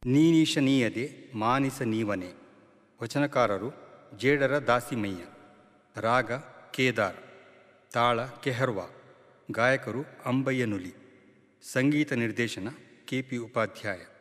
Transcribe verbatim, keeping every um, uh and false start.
ನೀನೀಶನೀಯದೆ ಮಾನಿಸ ನೀವನೆ. ವಚನಕಾರರು ಜೇಡರ ದಾಸಿಮಯ್ಯ. ರಾಗ ಕೇದಾರ್. ತಾಳ ಕೆಹರ್ವಾ. ಗಾಯಕರು ಅಂಬಯ್ಯನುಲಿ. ಸಂಗೀತ ನಿರ್ದೇಶನ ಕೆ ಪಿ ಉಪಾಧ್ಯಾಯ.